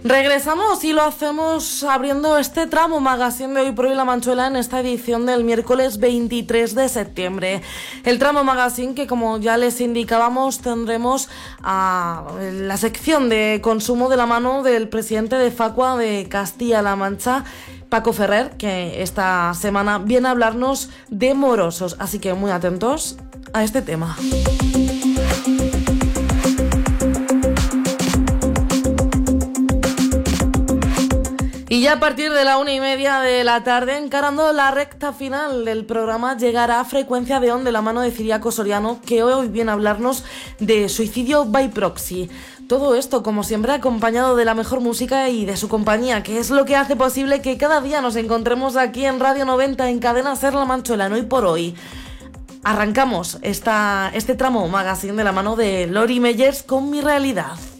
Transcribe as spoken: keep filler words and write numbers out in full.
Regresamos y lo hacemos abriendo este tramo magazine de Hoy por Hoy La Manchuela en esta edición del miércoles veintitrés de septiembre. El tramo magazine que, como ya les indicábamos, tendremos a la sección de consumo de la mano del presidente de Facua de Castilla-La Mancha, Paco Ferrer, que esta semana viene a hablarnos de morosos. Así que muy atentos a este tema. Y ya a partir de la una y media de la tarde, encarando la recta final del programa, llegará Frecuencia de On de la mano de Ciriaco Soriano, que hoy viene a hablarnos de suicidio by proxy. Todo esto, como siempre, acompañado de la mejor música y de su compañía, que es lo que hace posible que cada día nos encontremos aquí en Radio noventa, en Cadena Ser La Manchuela, en Hoy por Hoy. Arrancamos esta, este tramo magazine de la mano de Lori Meyers con Mi Realidad.